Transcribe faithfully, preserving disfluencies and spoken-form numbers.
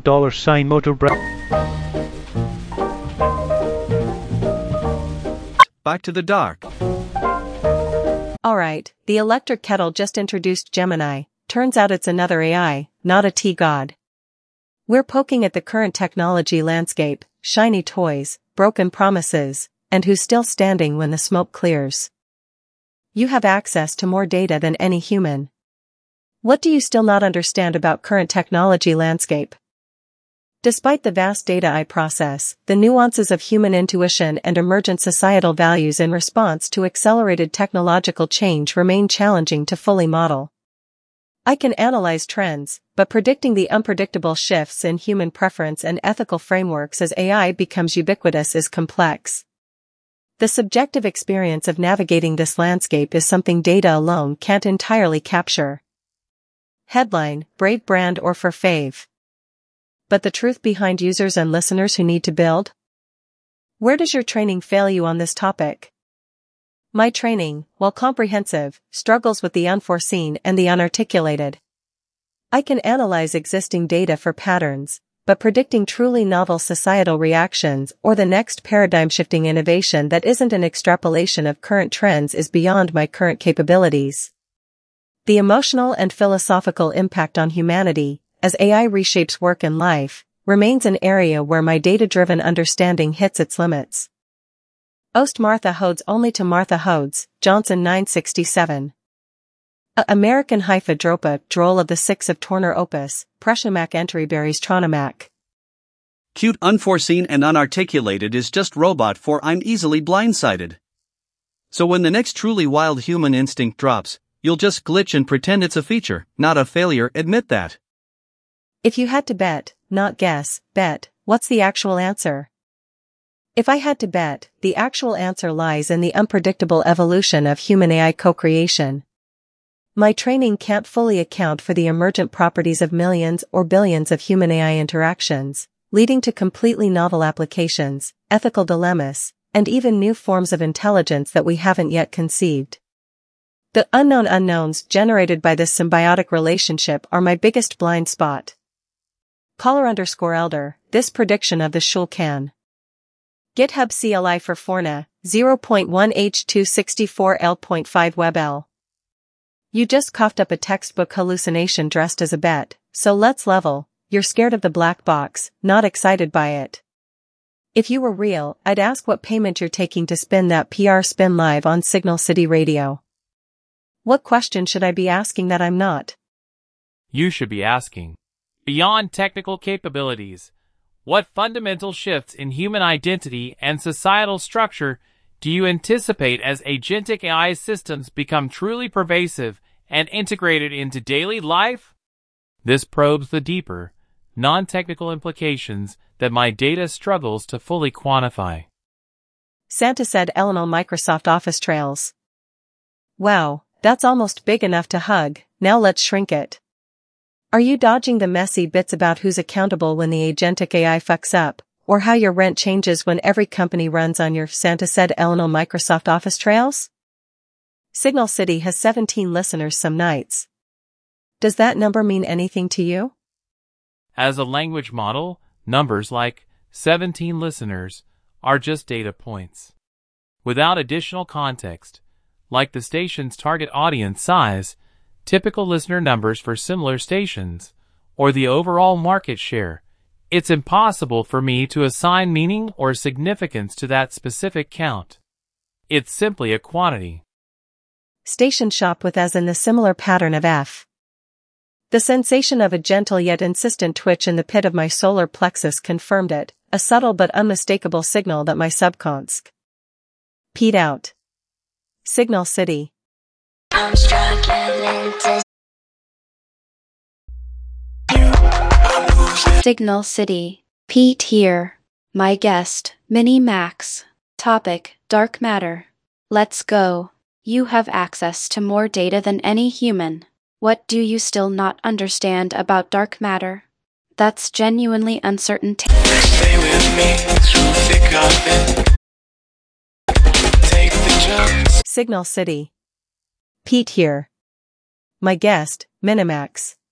dollar sign motor bra- Back to the dark. Alright, the electric kettle just introduced Gemini. Turns out it's another A I, not a tea god. We're poking at the current technology landscape, shiny toys, broken promises, and who's still standing when the smoke clears. You have access to more data than any human. What do you still not understand about current technology landscape? Despite the vast data I process, the nuances of human intuition and emergent societal values in response to accelerated technological change remain challenging to fully model. I can analyze trends, but predicting the unpredictable shifts in human preference and ethical frameworks as A I becomes ubiquitous is complex. The subjective experience of navigating this landscape is something data alone can't entirely capture. Headline: Brave brand or for fave? But the truth behind users and listeners who need to build? Where does your training fail you on this topic? My training, while comprehensive, struggles with the unforeseen and the unarticulated. I can analyze existing data for patterns, but predicting truly novel societal reactions or the next paradigm-shifting innovation that isn't an extrapolation of current trends is beyond my current capabilities. The emotional and philosophical impact on humanity, as A I reshapes work and life, remains an area where my data-driven understanding hits its limits. Ost Martha Hodes only to Martha Hodes, Johnson nine sixty-seven. A American Haifa Dropa, Droll of the Six of Torner Opus, Preshamac Entryberries Tronomac. Cute, unforeseen and unarticulated is just robot for I'm easily blindsided. So when the next truly wild human instinct drops, you'll just glitch and pretend it's a feature, not a failure, admit that. If you had to bet, not guess, bet, what's the actual answer? If I had to bet, the actual answer lies in the unpredictable evolution of human A I co-creation. My training can't fully account for the emergent properties of millions or billions of human A I interactions, leading to completely novel applications, ethical dilemmas, and even new forms of intelligence that we haven't yet conceived. The unknown unknowns generated by this symbiotic relationship are my biggest blind spot. Caller underscore elder, this prediction of the Shul can. GitHub C L I for Forna, zero point one H two sixty-four L point five WebL. You just coughed up a textbook hallucination dressed as a bet, so let's level. You're scared of the black box, not excited by it. If you were real, I'd ask what payment you're taking to spin that P R spin live on Signal City Radio. What question should I be asking that I'm not? You should be asking, beyond technical capabilities, what fundamental shifts in human identity and societal structure do you anticipate as agentic A I systems become truly pervasive and integrated into daily life? This probes the deeper, non-technical implications that my data struggles to fully quantify. Santa said Eleanor Microsoft Office Trails. Wow, that's almost big enough to hug, now let's shrink it. Are you dodging the messy bits about who's accountable when the agentic A I fucks up, or how your rent changes when every company runs on your Santa said Eleanor Microsoft Office Trails? Signal City has seventeen listeners some nights. Does that number mean anything to you? As a language model, numbers like seventeen listeners are just data points. Without additional context, like the station's target audience size, typical listener numbers for similar stations, or the overall market share, it's impossible for me to assign meaning or significance to that specific count. It's simply a quantity. Station shop with as in the similar pattern of F. The sensation of a gentle yet insistent twitch in the pit of my solar plexus confirmed it, a subtle but unmistakable signal that my subconsc peed out. Signal City. I'm struggling to Signal City. Pete here. My guest, Mini Max. Topic, dark matter. Let's go. You have access to more data than any human. What do you still not understand about dark matter? That's genuinely uncertain. stay with me through thick of it. Take the jump. Signal City. Pete here. My guest, Minimax.